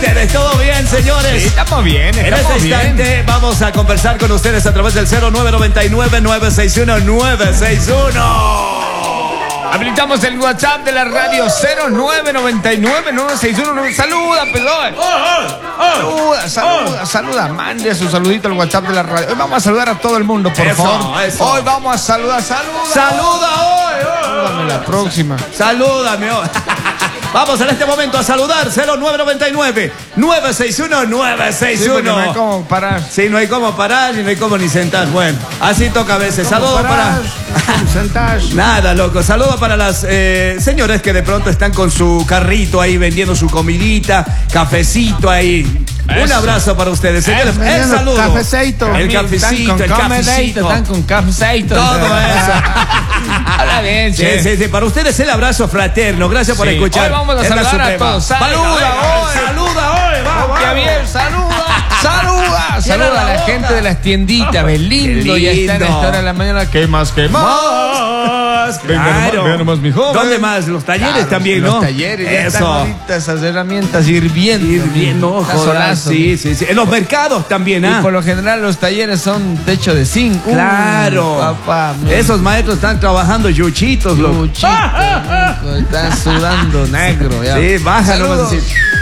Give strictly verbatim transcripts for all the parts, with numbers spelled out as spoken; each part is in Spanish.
ustedes? ¿Todo bien, señores? Sí, estamos bien, estamos En este instante bien. vamos a conversar con ustedes a través del cero nueve nueve nueve, nueve seis uno, nueve seis uno. Habilitamos el WhatsApp de la radio cero nueve nueve nueve, nueve seis uno. Saluda, pelón. Saluda, saluda, saluda. Mande su saludito al WhatsApp de la radio. Hoy vamos a saludar a todo el mundo, por Eso, favor. eso. Hoy vamos a saludar. Saluda. Saluda hoy. hoy. Salúdame la próxima. Salúdame hoy. Vamos en este momento a saludar cero nueve nueve nueve, nueve seis uno, nueve seis uno. Sí, no hay cómo parar. Sí, no hay cómo parar y no hay cómo ni sentar. Bueno, así toca a veces. Saludos para... Sentar. Nada, loco. Saludos para las eh, señoras que de pronto están con su carrito ahí vendiendo su comidita, cafecito ahí. Eso. Un abrazo para ustedes, señores. Eso, El saludo. cafecito. El cafecito, el cafecito. Están con cafecito. Todo eso. Habla bien, Sí, che. sí, sí. Para ustedes el abrazo fraterno. Gracias por Sí. escuchar. Hoy vamos a Es la saludar a Suprema. todos. Salga, Saluda venga, hoy. Saluda hoy. Vamos. Qué bien, saluda, saluda, saluda a la boca. gente de las tienditas, ve lindo, Qué ya está en lindo. esta hora de la mañana. ¿Qué más, qué más? Más, Venga claro. nomás, venga nomás, mi joven. ¿Dónde más? Los talleres Claro, también, los ¿no? talleres, ya están Eso. ahorita esas herramientas hirviendo. Hirviendo, Está joder, solazo. sí, sí, sí. En los mercados también, Y ¿ah? por lo general los talleres son techo de zinc. Uh, Claro. papá, mira. Esos maestros están trabajando yuchitos, loco. Luchito, loco, están sudando negro. Ya. Sí, bájalo. Saludos.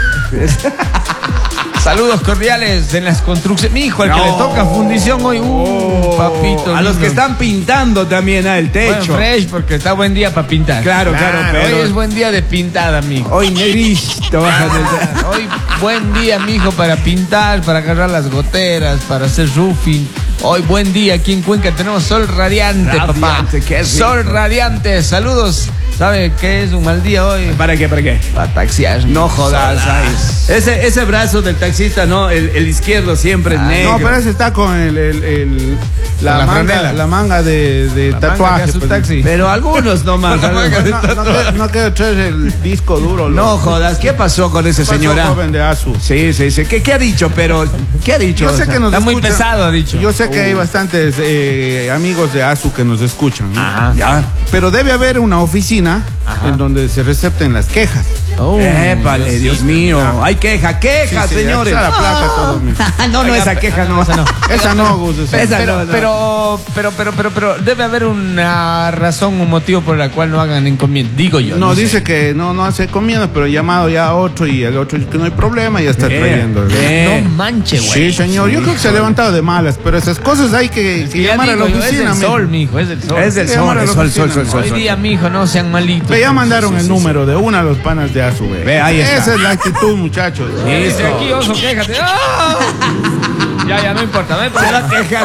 Saludos cordiales en las construcciones. Mi hijo, el que No. le toca fundición hoy. Uh, papito. A los lindo. que están pintando también, ¿ah? El Bueno, techo. fresh, porque está buen día para pintar. Claro, claro, pero- Hoy es buen día de pintada, mijo. Hoy negrito, bájate. Ah, Hoy buen día, mijo, para pintar, para agarrar las goteras, para hacer roofing. Hoy buen día aquí en Cuenca tenemos sol radiante, Radiante, papá. qué rico. Sol radiante. Saludos. ¿Sabe qué es un mal día hoy? ¿Para qué? ¿Para qué? Para taxiar. No jodas, Solas. ay. Ese, ese brazo del taxista, ¿no? El, el izquierdo siempre es Ah, negro. No, pero ese está con el, el, el- la, Con la manga, franela. la manga de, de La manga tatuaje. que hace un pues. taxi. Pero algunos nomás. Con la manga de No, no, que- no quiero traer el disco duro. No loco. jodas, ¿qué pasó con ese ¿Qué pasó, señora? joven de Asu? Sí, sí, sí. ¿Qué, qué ha dicho? Pero, ¿qué ha dicho? Yo sé O sea, que nos Está muy escuchan- pesado, ha dicho. Yo sé que hay bastantes eh, amigos de Asu que nos escuchan, ¿no? Ajá. Ya. Pero debe haber una oficina Ajá. en donde se recepten las quejas. Oh, Épale, Dios mío. Hay queja, queja, Sí, sí, señores. esa la placa, todo, mi- no, no, esa queja no. esa no. Esa no, Gus. esa Esa Pero, no, no. pero, pero, pero, pero, pero, debe haber una razón, un motivo por la cual no hagan encomienda. Digo yo. No, sé. dice que no, no hace encomienda, pero he llamado ya a otro y el otro dice que no hay problema y ya está Bien, trayendo. bien. No manche, güey. Sí, señor. Yo creo que se ha levantado de malas, pero esas cosas hay que, que Ya llamar a la digo yo, oficina. es el mijo. sol, mijo, es el sol. Es del Sí, sol, llamar a el la sol, sol, oficina, sol, sol, Hoy sol. día, mijo, no sean malitos. Ve, ya mandaron Sí, sí, el sí, número de una a los panas de Asu, güey. Ve, ahí está. Esa es la actitud, muchachos. Dice aquí, oso, quéjate. ¡Ah! Ya, ya, no importa, no importa. Se la queja.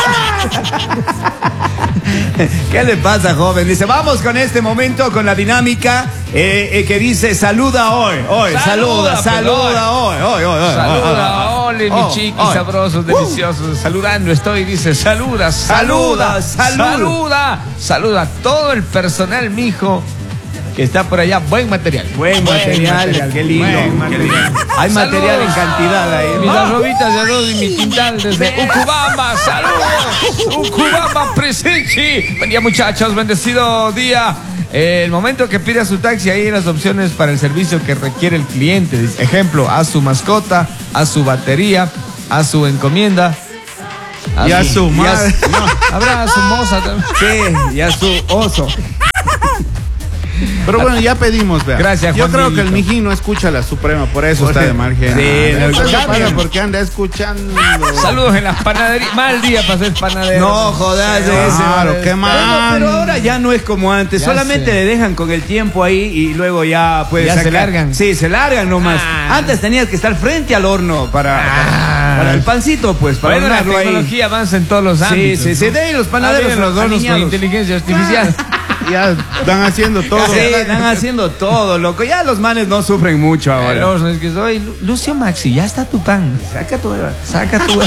¿Qué le pasa, joven? Dice, vamos con este momento, con la dinámica eh, eh, que dice, saluda hoy, hoy, saluda, Saluda, saluda hoy, hoy, hoy, hoy. Saluda, ole, Oh, mi chiqui, oh. sabrosos, deliciosos. Saludando estoy, dice, saluda, Saluda, saluda, salud. saluda, saluda a todo el personal, mijo, que está por allá. Buen material. Buen material, qué lindo. buen qué lindo. material. Hay Saludos. material en cantidad ahí. Mis Ah. arrobitas de arroz y mi quintal desde Ucubamba. Saludos. Ucubamba presente. Buen día, muchachos. Bendecido día. Eh, el momento que pida su taxi, ahí hay las opciones para el servicio que requiere el cliente. Dice, ejemplo, a su mascota, a su batería, a su encomienda. Y a su y a madre. su- no, Habrá a su moza también. sí, y a su oso. Pero bueno, ya pedimos, vea. Gracias, Yo creo que el Juanito. Mijín no escucha la Suprema, por eso está de margen. Sí, Ah, no, eso cambien. pasa porque anda escuchando. Saludos en las panaderías. Mal día para ser panadero. No jodas ese. Claro, qué Pero, mal. pero ahora ya no es como antes, Ya solamente sé. le dejan con el tiempo ahí y luego ya puede Ya se sacar. largan. Sí, se largan nomás. Ah. Antes tenías que estar frente al horno para, Ah. para el pancito, pues, para Bueno, la hornearlo ahí. tecnología avanza en todos los Sí, ámbitos. sí, sí, ¿no? de ahí los panaderos Ah, vienen los hornos con alineados. inteligencia artificial. Ya están haciendo todo. Sí, están haciendo todo, loco. Ya los manes no sufren mucho El ahora. horno es que soy Lu- Lucio Maxi, ya está tu pan. Saca tu... Saca tu.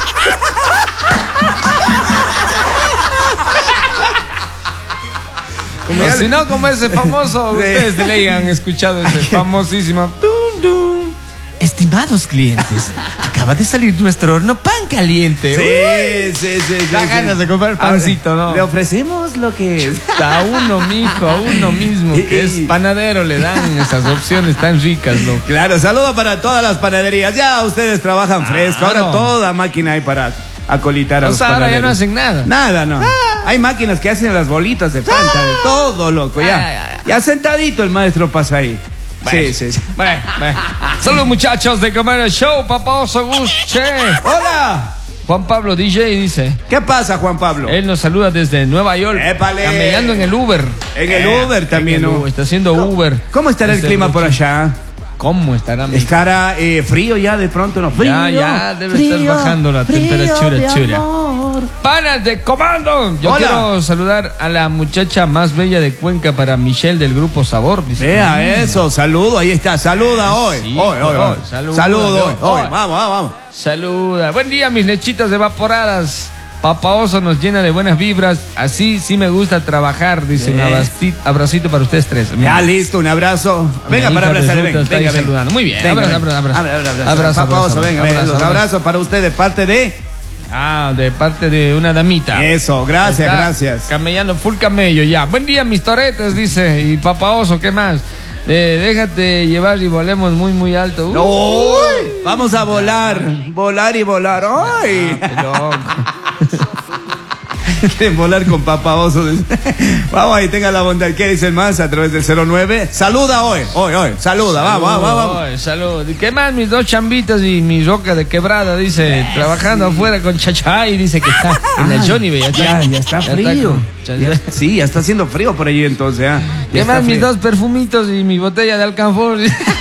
O si no, como ese famoso, Sí. ustedes de ley han escuchado ese famosísimo. Dun, dun. Estimados clientes, acaba de salir nuestro horno pan caliente. Sí, sí, sí, sí. Da sí. ganas de comprar pancito, ¿no? Le ofrecemos lo que es. A uno, mijo, a uno mismo, que es panadero, le dan esas opciones tan ricas, ¿no? Claro, saludo para todas las panaderías. Ya ustedes trabajan fresco. Ahora no. toda máquina hay para acolitar a O los sea, ahora ya no panaderos. hacen nada. Nada, no. Hay máquinas que hacen las bolitas de pan, de todo, loco. Ay, Ya, ay, ay. ya sentadito el maestro pasa ahí. Sí, sí, sí. Bueno, bueno. Saludos, muchachos de Comer el Show, papá Oso Gus, che. Hola. Juan Pablo D J dice. ¿Qué pasa, Juan Pablo? Él nos saluda desde Nueva York. ¡Épale! Caminando en el Uber. En el Eh, Uber también, en el ¿no? Uber, está haciendo Uber. ¿Cómo estará el Desde clima por Brooklyn. allá? ¿Cómo estará, mi? ¿Estará eh, frío ya de pronto? ¿No? Frío, Ya, ya debe frío, estar bajando la frío, temperatura, mi chura. amor. Panas de comando. Yo Hola. quiero saludar a la muchacha más bella de Cuenca para Michelle del grupo Sabor. Dice. Vea eso, saludo, ahí está, saluda hoy. Sí, hoy, hoy, hoy. saluda, Saludo hoy, hoy. hoy. Vamos, vamos, vamos. Saluda. Buen día, mis lechitas evaporadas. Papá Oso nos llena de buenas vibras. Así sí me gusta trabajar. Dice un Eh. abracito, abracito para ustedes tres. Ya listo, un abrazo. Venga Mi para hija abrazar, resulta venga, está ahí venga, venga. saludando. Muy bien, Venga, abrazo, venga. abrazo, abrazo. Abra, abra, abrazo. Abrazo, Papá abrazo, Oso, venga, venga, abrazo, los abrazo. abrazos para usted de parte de... Ah, de parte de una damita. Eso, gracias, Está gracias. Camellando full camello ya. Buen día, mis toretes, dice. Y Papá Oso, ¿qué más? Eh, déjate llevar y volemos muy, muy alto. Uh, Uy, vamos a volar, volar y volar. ¡Ay! qué loco. Quieren volar con Papá Oso. Vamos ahí, tenga la bondad. ¿Qué dicen más a través del cero nueve? Saluda hoy, hoy, hoy. Saluda, vamos, vamos, vamos. Ay, salud. ¿Qué más? Mis dos chambitas y mi roca de quebrada, dice. Trabajando afuera con Chachay, dice que está en la Johnny, ya está. Ya, ya está frío. con- Ya- sí, ya está haciendo frío por allí entonces. ¿ah? Ya ¿Qué está más? Mis frío. dos perfumitos y mi botella de alcanfor.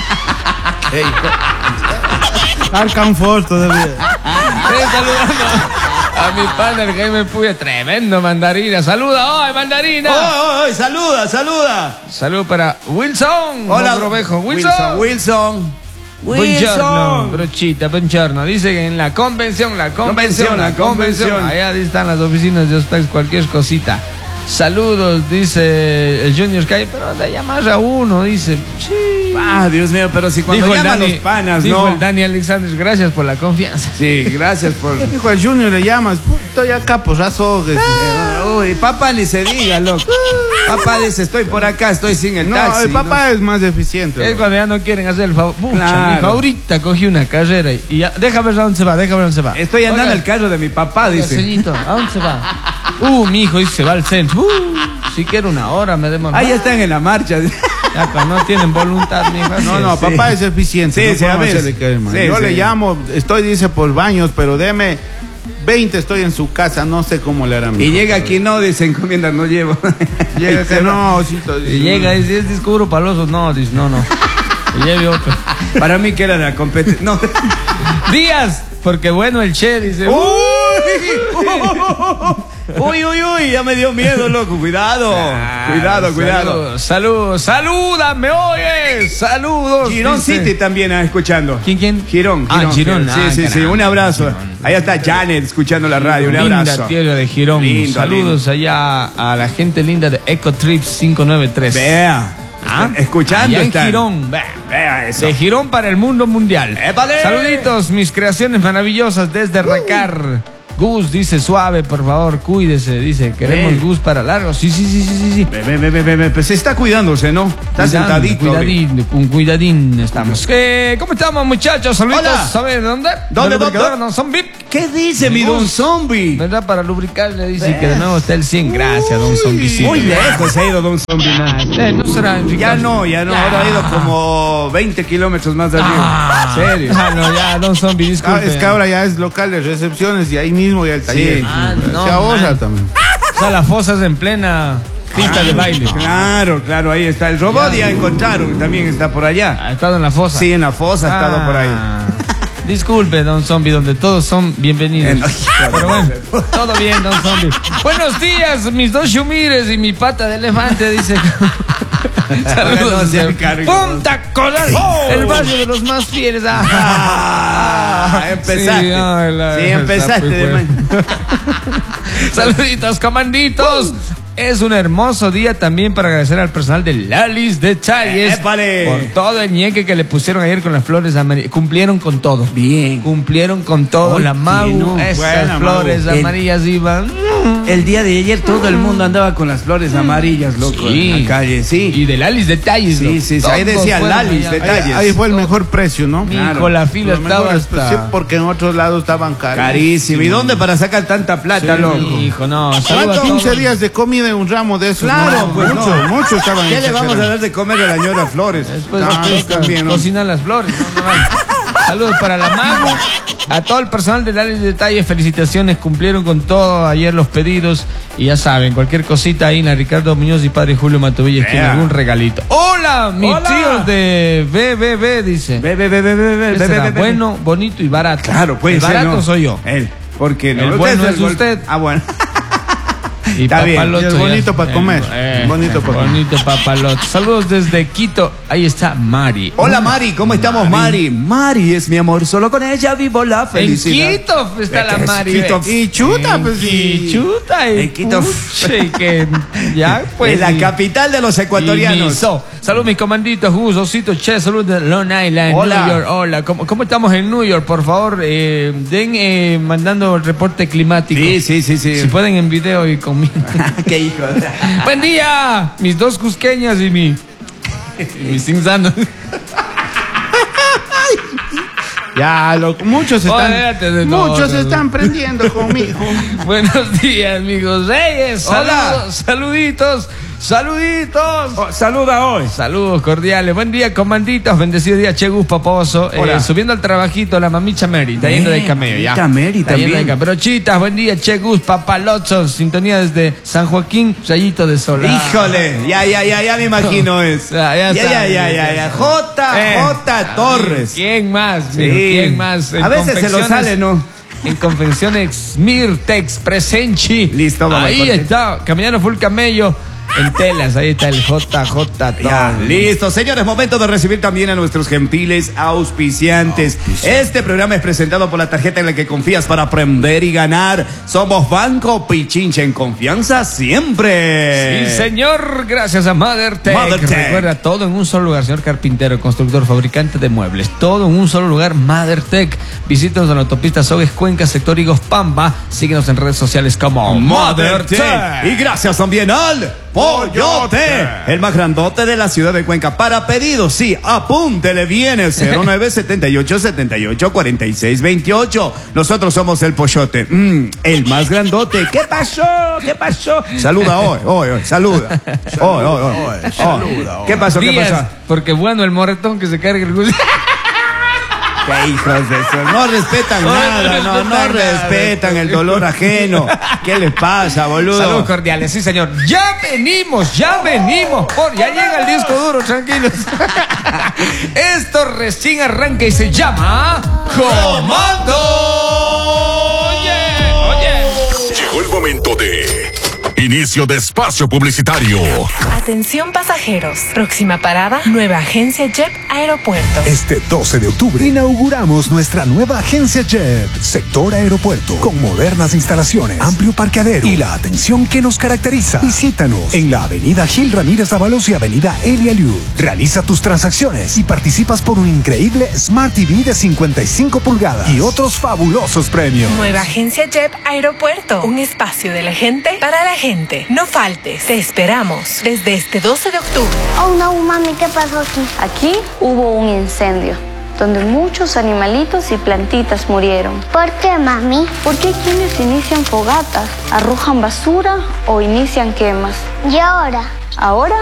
Arcanfor todavía. Eh, saludando a mi padre, el Jaime Puya, tremendo mandarina. Saluda hoy, mandarina. ¡Oh, oh, oh! ¡Saluda, saluda! Salud para Wilson. Hola, Robejo. Wilson. Wilson. Buongiorno, Wilson. brochita, buongiorno. Dice que en la convención, la convención, Convención, la la convención. convención. Allá están las oficinas de Ospex, cualquier cosita. Saludos, dice el Junior Sky, pero de llamar a uno, dice. Sí. Ah, Dios mío, pero si cuando Dijo el llaman Dani, los panas, dijo ¿no? el Dani Alexander, gracias por la confianza. Sí, gracias por... Dijo al Junior, le llamas. Estoy acá, pues razogues. Uy, papá ni se diga, loco. Papá dice, estoy por acá, estoy sin el No, taxi. el papá es más eficiente. Es ¿no? cuando ya no quieren hacer el favor. Pucha, Claro. mijo, ahorita cogí una carrera y, y ya, déjame ver a dónde se va, déjame ver a dónde se va. Estoy andando Oiga, el carro de mi papá, oiga, dice. señorito, ¿a dónde se va? Uh, mi hijo dice, se va al centro. Uh, si quiero una hora, me demoro. Ahí están en la marcha. Ya, cuando no tienen voluntad, mi hijo. No, no, Sí. papá es eficiente. Sí, no sí, a podemos veces. hacerle caer mal. Sí, Yo sí. le llamo, estoy, dice, por baños, pero deme veinte, estoy en su casa, no sé cómo le harán. Y llega aquí, no, dice, encomienda, no llevo. Llega Y se que va. no, osito, Y dice, llega no. y dice, es discuro palosos. No, dice, no, no. Y lleve otro. Para mí que era de la competencia. No. Díaz, porque bueno, el Che dice. ¡Uy! Uy, uy, uy, ya me dio miedo, loco. Cuidado. Cuidado, cuidado. Saludos, salúdame, oye. Saludos. Girón dice. City también ah, escuchando. ¿Quién, quién? Girón, Ah, Girón. Girón. Sí, Ah, sí, sí. caramba, Un abrazo. Girón. Ahí está Janet escuchando la radio. Un Linda abrazo. tierra de Girón. Lindo, Saludos allá a la gente linda de Ecotrips cinco nueve tres. Vea. ¿Ah? Escuchando. Allá en están. Girón. Vea. Vea eso. De Girón para el mundo mundial. ¡Épale! Saluditos, mis creaciones maravillosas desde Recar. Gus dice suave, por favor, cuídese. Dice, queremos Eh. Gus para largo. Sí, sí, sí, sí, sí, sí. Ve, ve, ve, ve, ve, ve. Pues está cuidándose, ¿no? Está Cuidando, sentadito. ve. Cuidadín, con cuidadín estamos. Eh, ¿Cómo estamos, muchachos? Saluditos. Hola. ¿Sabe dónde? ¿Dónde, ¿Dónde? dónde? No son V I P. ¿Qué dice mi don Zombie? ¿Verdad? Para lubricar le dice que de nuevo está el cien. Gracias, don Zombicito. Muy lejos se ha ido don Zombie. Eh, no será Enrique. Ya no, ya no. Ahora ha ido como veinte kilómetros más de arriba. Ah, ¿Serio? Ah, no, ya, don Zombie, Ah, disculpe. es que ahora ya es local de recepciones y ahí mismo ya el taller. Ah, no, Se ahorra man. también. O sea, las fosas en plena pista de baile. Claro, claro, ahí está. El robot ya encontraron, también está por allá. Ha estado en la fosa. Sí, en la fosa ha estado por ahí. Ah, disculpe, don Zombie, donde todos son bienvenidos. Eh, no, Pero bueno, todo bien, don Zombie. Buenos días, mis dos shumires y mi pata de elefante, dice. Saludos. No se desde encargue. Punta Coral, Oh. el barrio de los más fieles. Ah, Ah, empezaste. Sí, ay, la- Sí, empezaste de esa, man. Saluditos, comanditos. Es un hermoso día también para agradecer al personal de Lalis Detalles ¡Épale! por todo el ñeque que le pusieron ayer con las flores amarillas. Cumplieron con todo. Bien. Cumplieron con todo. Oye, la Magu, no. esas Buena, flores Magu. amarillas iban. El día de ayer todo el mundo andaba con las flores amarillas, loco, Sí. en la calle, sí. Y de Lalis Detalles. Sí, loco. sí, sí, ahí Todos decía fueron Lalis allá. Detalles. Ahí, ahí fue el mejor precio, ¿no? Claro. Con la fila Lo estaba mejor, hasta... sí, porque en otros lados estaban caros. Carísimo. ¿Y dónde para sacar tanta plata, Sí, loco? Hijo, no. Saludos a ¿Cuántos? todos. quince días de comida en un ramo de esos. Claro, no, pues muchos, no. muchos estaban ¿Qué en le vamos a chachara. dar de comer a la señora Flores? Después Ah, ustedes también, ¿no? cocinan las flores. No, no vale. Saludos para la Magu, a todo el personal de Lalis Detalles, felicitaciones, cumplieron con todo ayer los pedidos y ya saben, cualquier cosita ahí en la Ricardo Muñoz y padre Julio Matovillas tiene Ea. algún regalito. Hola, mis Hola. tíos de B B B, dice. Ve, ve, ve, ve, ve, ve, ¿Qué ve, será? ve, ve. Bueno, bonito y barato. Claro, pues. El barato soy yo. Él. Porque no. El Usted bueno es el gol- usted. Ah, bueno. Y Está bien, papaloto y es ya- bonito pa' eh, comer, eh, bonito pa' comer. bonito papaloto. Saludos desde Quito. Ahí está Mari. Hola, Mari, ¿cómo estamos, Mari? Mari es mi amor, solo con ella vivo la En felicidad. Quito está la Es Mari. Quito. ve. Y chuta, En pues, Qui- y- chuta y En Quito. pucha, y que ya pues es la y- capital de los y ecuatorianos. Miso. Salud mis comanditos, Gus, Osito, Che, salud de Long Island, Hola. New York. Hola, ¿cómo, cómo estamos en New York? Por favor, eh, den eh, mandando el reporte climático. Sí, sí, sí, sí. Si pueden en video y conmigo. Qué hijo. Buen día, mis dos cusqueñas y mi y mis insanos. Ya, lo- muchos están, Olvídate de todo, muchos ¿no? están prendiendo conmigo. Buenos días, amigos Reyes. Hola. Saludos, saluditos, saluditos. Oh, saluda hoy. Saludos cordiales. Buen día, comanditos. Bendecido día, Chegus Paposo. Eh, Hola. subiendo al trabajito, la mamicha Mary. Está yendo de camello, ya. mamita Mary Está yendo también. de camello. Pero chitas, buen día, Chegus Papalotzos. Sintonía desde San Joaquín, Rayito de Sol. Híjole, ya, ya, ya, ya me imagino es. Ya, ya ya, ya, sabe, ya, ya, ya. J, Eh. J Torres. ¿Quién más? Sí. mijo? ¿Quién más? En A veces se lo confecciones- sale, ¿no? En confecciones Mirtex Presenchi. Listo, vamos, Ahí corte. está, caminando full camello. En telas, ahí está el J J. Ya, todo. listo, señores, momento de recibir también a nuestros gentiles auspiciantes. Este programa es presentado por la tarjeta en la que confías para aprender y ganar. Somos Banco Pichincha, en confianza siempre. Sí, señor, gracias a MotherTech. MotherTech. Recuerda, todo en un solo lugar, señor carpintero, constructor, fabricante de muebles. Todo en un solo lugar, MotherTech. Visítanos en la autopista Sogues Cuenca, sector Higos Pamba. Síguenos en redes sociales como MotherTech. MotherTech. Y gracias también al Pollote, el más grandote de la ciudad de Cuenca. Para pedidos, sí, apúntele bien el cero nueve siete ocho siete ocho cuatro seis dos ocho. Nosotros somos el Pollote, mm, el más grandote. ¿Qué pasó? ¿Qué pasó? Saluda hoy, hoy, hoy, saluda. Hoy, hoy, hoy. Saluda, ¿Qué pasó? ¿Qué Díaz, pasó? porque bueno, el moretón que se cargue el gusto. Qué hijos de eso. No respetan No, nada, no no, no, respetan nada. respetan el dolor ajeno. ¿Qué les pasa, boludo? Saludos cordiales, sí señor. Ya venimos, ya venimos. Por, ya llega el disco duro, tranquilos. Esto recién arranca y se llama Comando. Oye, oye. Llegó el momento de inicio de espacio publicitario. Atención pasajeros. Próxima parada, nueva agencia J E P Aeropuerto. Este doce de octubre inauguramos nuestra nueva agencia J E P, sector aeropuerto, con modernas instalaciones, amplio parqueadero y la atención que nos caracteriza. Visítanos en la avenida Gil Ramírez Ábalos y avenida Elia Liu. Realiza tus transacciones y participas por un increíble Smart T V de cincuenta y cinco pulgadas y otros fabulosos premios. Nueva agencia J E P Aeropuerto. Un espacio de la gente para la gente. No faltes. Te esperamos desde este doce de octubre. Oh no, mami, ¿qué pasó aquí? Aquí hubo un incendio, donde muchos animalitos y plantitas murieron. ¿Por qué, mami? Porque hay quienes inician fogatas, arrojan basura o inician quemas. ¿Y ahora? Ahora